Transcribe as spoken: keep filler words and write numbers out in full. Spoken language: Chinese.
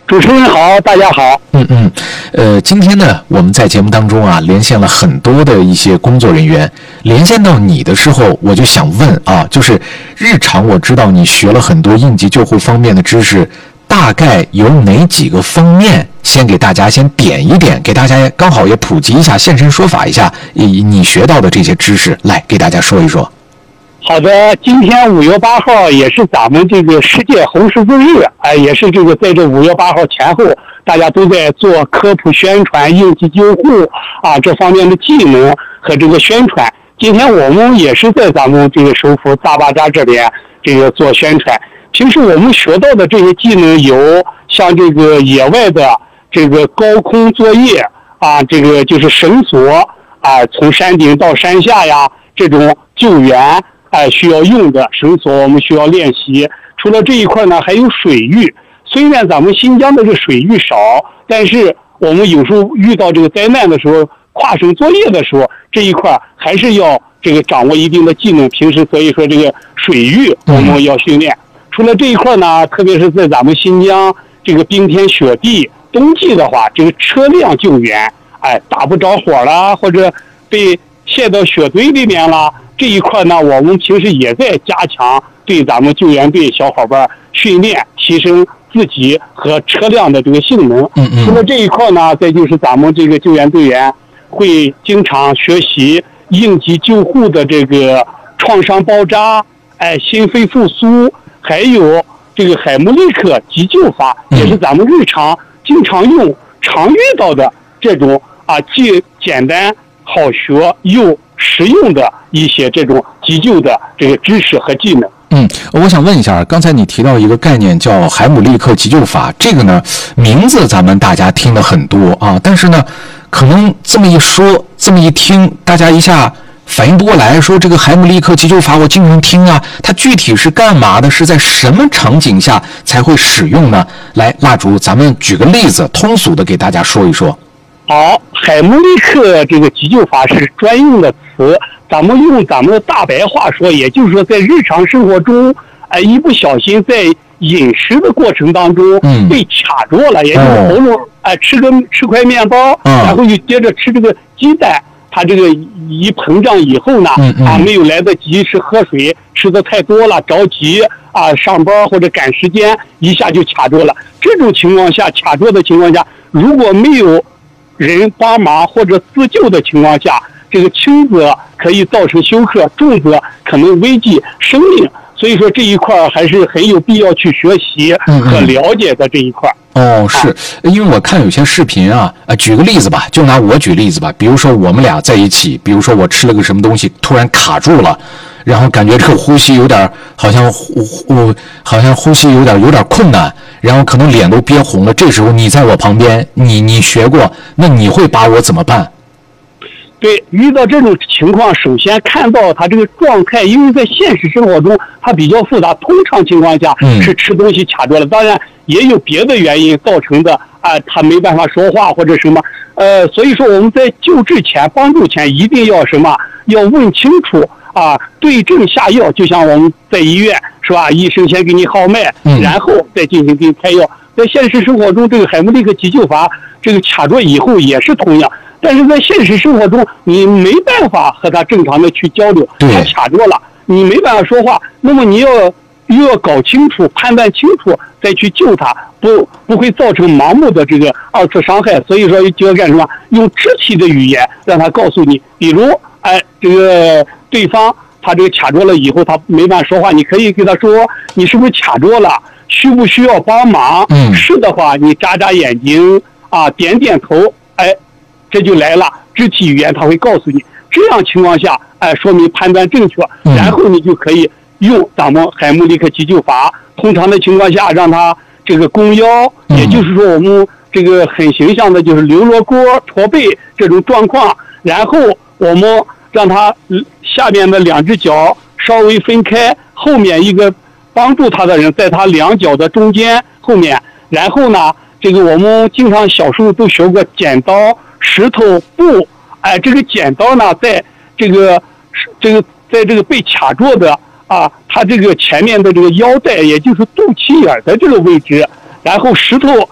主持人好，大家好。 嗯嗯，呃，今天呢，我们在节目当中啊，连线了很多的一些工作人员。连线到你的时候，我就想问啊，就是日常我知道你学了很多应急救护方面的知识，大概有哪几个方面？先给大家先点一点，给大家刚好也普及一下，现身说法一下，你你学到的这些知识，来给大家说一说。 好的，今天五月八号也是咱们这个世界红十字日，哎、呃，也是这个在这五月八号前后，大家都在做科普宣传、应急救护啊这方面的技能和这个宣传。今天我们也是在咱们这个首府大巴扎这边这个做宣传。平时我们学到的这些技能有像这个野外的这个高空作业啊，这个就是绳索啊，从山顶到山下呀这种救援。哎，需要用的绳索我们需要练习。除了这一块呢，还有水域。虽然咱们新疆的这水域少，但是我们有时候遇到这个灾难的时候，跨省作业的时候，这一块还是要这个掌握一定的技能。平时所以说这个水域我们要训练。除了这一块呢，特别是在咱们新疆这个冰天雪地，冬季的话，这个车辆救援，哎，打不着火了，或者被陷到雪堆里面了。这一块呢，我们平时也在加强对咱们救援队小伙伴训练，提升自己和车辆的这个性能。 嗯嗯。 除了这一块呢，再就是咱们这个救援队员会经常学习应急救护的这个创伤包扎，哎，心肺复苏，还有这个海姆立克急救法，也是咱们日常经常用、常遇到的这种啊，既简单好学又实用的一些这种急救的这个知识和技能。 嗯，我想问一下，刚才你提到一个概念叫海姆立克急救法，这个呢名字咱们大家听了很多啊，但是呢可能这么一说这么一听，大家一下反应不过来，说这个海姆立克急救法我经常听啊，它具体是干嘛的？是在什么场景下才会使用呢？来，蜡烛，咱们举个例子，通俗的给大家说一说。 好，海姆立克这个急救法是专用的词，咱们用咱们的大白话说，也就是说在日常生活中，哎、呃，一不小心在饮食的过程当中被卡住了，嗯、也就是喉咙哎、呃、吃个吃块面包，嗯、然后又接着吃这个鸡蛋，它这个一膨胀以后呢，嗯嗯、啊没有来得及是喝水，吃的太多了，着急啊上班或者赶时间，一下就卡住了。这种情况下，卡住的情况下，如果没有人帮忙或者自救的情况下，这个轻则可以造成休克，重则可能危及生命。所以说这一块还是很有必要去学习和了解的这一块。 哦，是因为我看有些视频啊，呃，举个例子吧，就拿我举例子吧，比如说我们俩在一起，比如说我吃了个什么东西，突然卡住了，然后感觉这个呼吸有点好像呼呼，好像呼吸有点有点困难，然后可能脸都憋红了。这时候你在我旁边，你你学过，那你会把我怎么办？ 对，遇到这种情况，首先看到他这个状态，因为在现实生活中它比较复杂，通常情况下是吃东西卡住了，嗯、当然也有别的原因造成的啊，他没办法说话或者什么，呃，所以说我们在救治前、帮助前一定要什么，要问清楚啊，对症下药，就像我们在医院是吧，医生先给你号脉，嗯、然后再进行给你开药。在现实生活中，这个海姆立克急救法，这个卡住以后也是同样。但是在现实生活中，你没办法和他正常的去交流，他卡住了，你没办法说话，那么你要又要搞清楚、判断清楚，再去救他，不不会造成盲目的这个二次伤害。所以说就要干什么？用肢体的语言让他告诉你，比如，哎，这个对方他这个卡住了以后，他没办法说话，你可以跟他说，你是不是卡住了？需不需要帮忙？嗯，是的话，你眨眨眼睛啊，点点头，哎。这就来了，肢体语言他会告诉你，这样情况下，哎，说明判断正确，然后你就可以用咱们海姆立克急救法。通常的情况下，让他这个弓腰，也就是说我们这个很形象的就是刘罗锅、驼背这种状况，然后我们让他下面的两只脚稍微分开，后面一个帮助他的人在他两脚的中间后面，然后呢，这个我们经常小时候都学过剪刀。石头布，哎，这个剪刀呢，在这个这个在这个被卡住的啊，它这个前面的这个腰带，也就是肚脐眼的这个位置，然后石头